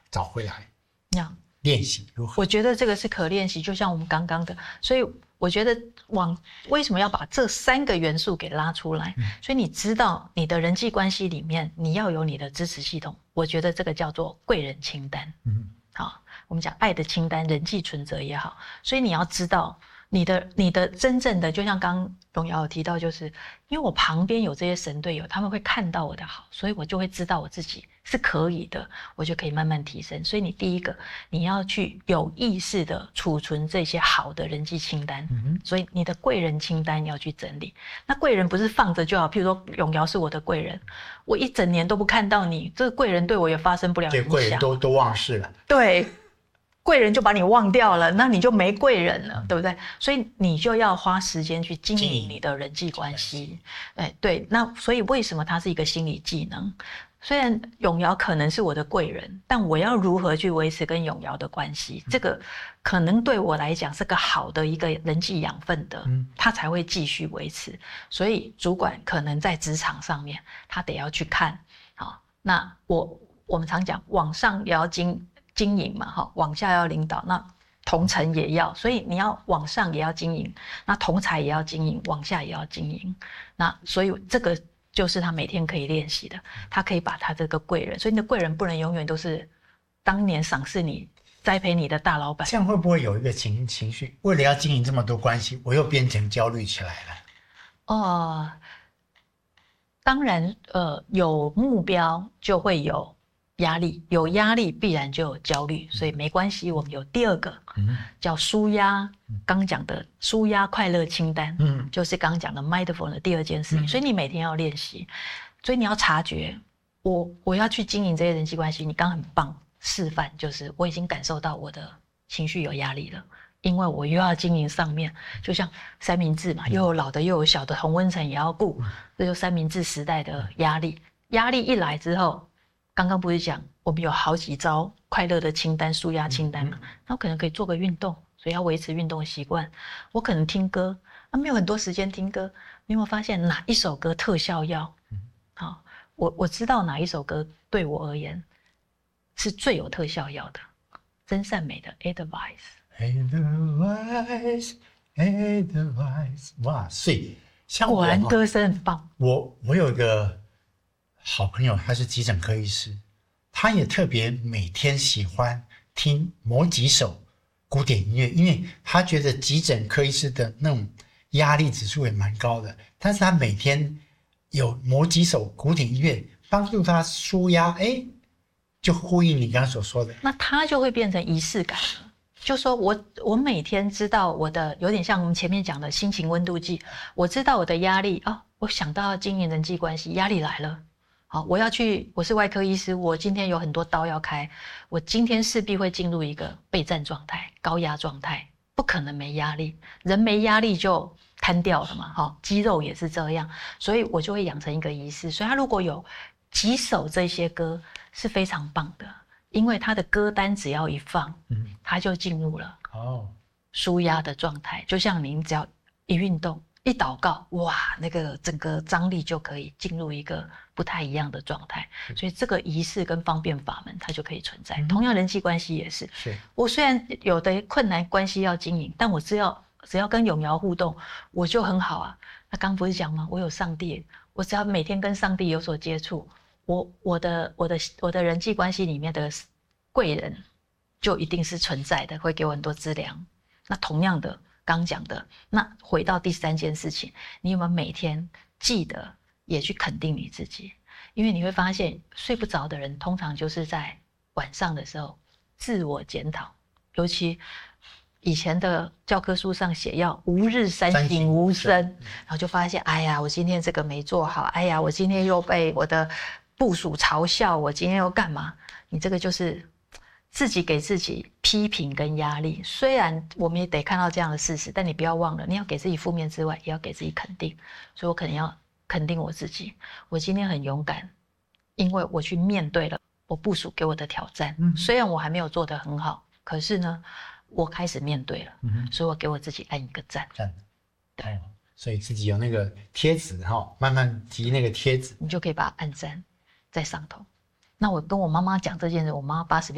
找回来？ 练习如何？ 我觉得这个是可练习，就像我们刚刚的，所以我觉得为什么要把这3个元素给拉出来？所以你知道你的人际关系里面，你要有你的支持系统，我觉得这个叫做贵人清单。好，我们讲爱的清单、人际存折也好，所以你要知道你的真正的，就像刚刚荣瑶有提到，就是因为我旁边有这些神队友，他们会看到我的好，所以我就会知道我自己是可以的，我就可以慢慢提升。所以你第一个，你要去有意识的储存这些好的人际清单，所以你的贵人清单要去整理。那贵人不是放着就好，譬如说永瑶是我的贵人，我一整年都不看到你，这个贵人对我也发生不了影响。 对，贵人都忘事了。 对。贵人就把你忘掉了，那你就没贵人了，对不对？所以你就要花时间去经营你的人际关系。对，那所以为什么它是一个心理技能？虽然永瑶可能是我的贵人，但我要如何去维持跟永瑶的关系，这个可能对我来讲是个好的一个人际养分的，他才会继续维持。所以主管可能在职场上面，他得要去看。好，那我们常讲往上也要经营嘛，往下要领导，那同层也要，所以你要往上也要经营，那同才也要经营，往下也要经营。那所以这个就是他每天可以练习的，他可以把他这个贵人，所以你的贵人不能永远都是当年赏识你、栽培你的大老板。 这样会不会有一个情绪，为了要经营这么多关系，我又变成焦虑起来了？ 当然，有目标就会有压力，有压力必然就有焦虑，所以没关系。我们有第2个，叫抒压，刚讲的抒压快乐清单，就是刚讲的 mindful 的第2件事情。所以你每天要练习，所以你要察觉，我要去经营这些人际关系。你刚很棒示范，就是我已经感受到我的情绪有压力了。因为我又要经营上面，就像三明治嘛，又有老的又有小的，同温层也要顾，这就三明治时代的压力。压力一来之后，刚刚不是讲我们有好几招快乐的清单、抒压清单嘛？那我可能可以做个运动，所以要维持运动习惯。我可能听歌，没有很多时间听歌。你有没有发现哪一首歌特效药？好，我知道哪一首歌对我而言是最有特效药的。真善美的 Advice， 哇，所以像果然歌声很棒。 我有一个好朋友，他是急诊科医师，他也特别每天喜欢听某几首古典音乐，因为他觉得急诊科医师的那种压力指数也蛮高的，但是他每天有某几首古典音乐帮助他抒压，就呼应你刚刚所说的， 那他就会变成仪式感了。就说我每天知道我的，有点像我们前面讲的心情温度计，我知道我的压力我想到要经营人际关系，压力来了，好，我是外科医师，我今天有很多刀要开，我今天势必会进入一个备战状态、高压状态，不可能没压力，人没压力就瘫掉了嘛，肌肉也是这样，所以我就会养成一个仪式，所以他如果有几首这些歌是非常棒的。因为他的歌单只要一放，他就进入了抒压的状态。就像您只要一运动、一祷告，哇，那个整个张力就可以进入一个不太一样的状态。所以这个仪式跟方便法门，它就可以存在。同样人际关系也是。我虽然有的困难关系要经营，但我只要跟永瑶互动，我就很好啊。那刚不是讲吗？我有上帝，我只要每天跟上帝有所接触。我的人际关系里面的贵人就一定是存在的，会给我很多资粮。那同样的，刚讲的，那回到第3件事情，你有没有每天记得也去肯定你自己？因为你会发现，睡不着的人通常就是在晚上的时候自我检讨，尤其以前的教科书上写要吾日三省吾身，然后就发现，哎呀，我今天这个没做好，哎呀，我今天又被我的部属嘲笑，我今天又干嘛？你这个就是自己给自己批评跟压力。虽然我们也得看到这样的事实，但你不要忘了，你要给自己负面之外，也要给自己肯定。所以我可能要肯定我自己，我今天很勇敢，因为我去面对了我部属给我的挑战。虽然我还没有做得很好，可是呢，我开始面对了，所以我给我自己按一个赞。对， 所以自己有那个贴纸慢慢提那个贴纸， 你就可以把它按赞在上头。那我跟我妈妈讲这件事，我妈86